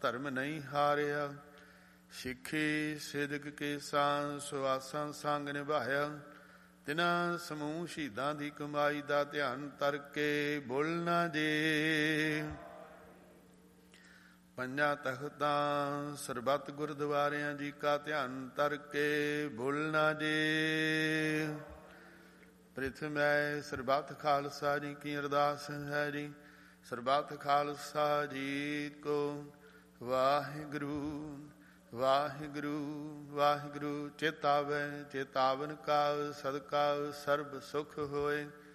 ਧਰਮ ਨਹੀਂ ਹਾਰਿਆ। ਸਿੱਖੀ ਸਿਦਕ ਕੇ ਸਾਂ ਸੁਆਸਾਂ ਸੰਗ ਨਿਭਾਇਆ। ਤਿਨਾਂ ਸਮੂਹ ਸ਼ਹੀਦਾਂ ਦੀ ਕਮਾਈ ਦਾ ਧਿਆਨ ਤਰ ਕੇ ਬੋਲਣਾ ਜੇ। ਪੰਜਾਂ ਤਖਤਾਂ ਸਰਬੱਤ ਗੁਰਦੁਆਰਿਆਂ ਜੀ ਕਾ ਧਿਆਨ ਤਰ ਕੇ ਬੋਲਣਾ ਜੇ। ਪ੍ਰਿਥਮੈ ਸਰਬੱਤ ਖਾਲਸਾ ਜੀ ਕੀ ਅਰਦਾਸ ਹੈ ਜੀ। ਸਰਬੱਤ ਖਾਲਸਾ ਜੀ ਕੋ ਵਾਹਿਗੁਰੂ ਵਾਹਿਗੁਰੂ ਵਾਹਿਗੁਰੂ। ਚੇਤਾਵੈ ਚੇਤਾਵਨ ਕਾ ਸਦਕਾ ਸਰਬ ਸੁਖ ਹੋਏ।